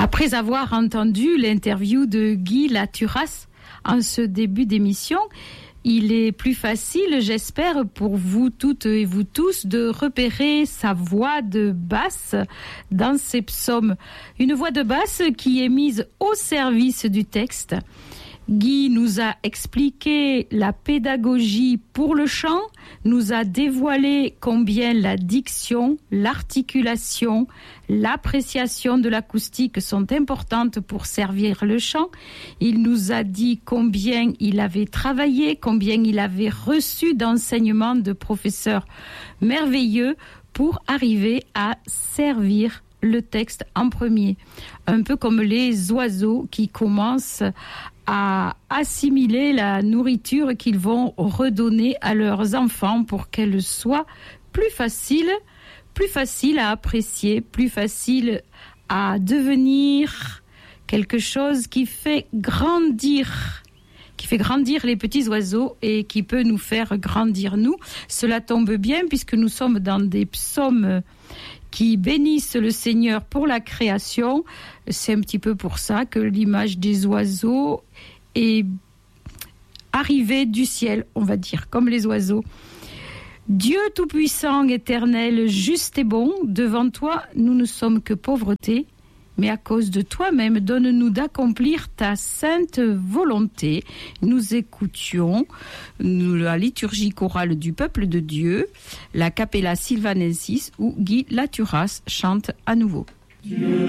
Après avoir entendu l'interview de Guy Laturas en ce début d'émission, il est plus facile, j'espère, pour vous toutes et vous tous de repérer sa voix de basse dans ces psaumes. Une voix de basse qui est mise au service du texte. Guy nous a expliqué la pédagogie pour le chant, nous a dévoilé combien la diction, l'articulation, l'appréciation de l'acoustique sont importantes pour servir le chant. Il nous a dit combien il avait travaillé, combien il avait reçu d'enseignements de professeurs merveilleux pour arriver à servir le texte en premier. Un peu comme les oiseaux qui commencent à assimiler la nourriture qu'ils vont redonner à leurs enfants pour qu'elle soit plus facile à apprécier, plus facile à devenir quelque chose qui fait grandir les petits oiseaux et qui peut nous faire grandir nous. Cela tombe bien puisque nous sommes dans des psaumes qui bénissent le Seigneur pour la création. C'est un petit peu pour ça que l'image des oiseaux est arrivée du ciel, on va dire, comme les oiseaux. Dieu tout-puissant, éternel, juste et bon, devant toi, nous ne sommes que pauvreté, mais à cause de toi-même, donne-nous d'accomplir ta sainte volonté. Nous écoutions la liturgie chorale du peuple de Dieu, la Capella Sylvanensis, où Guy Laturas chante à nouveau. Dieu.